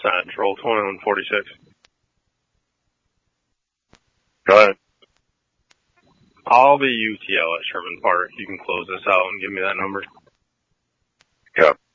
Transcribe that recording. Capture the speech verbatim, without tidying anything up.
Central, twenty-one forty-six. Go ahead. I'll be U T L at Sherman Park. You can close this out and give me that number. Yep.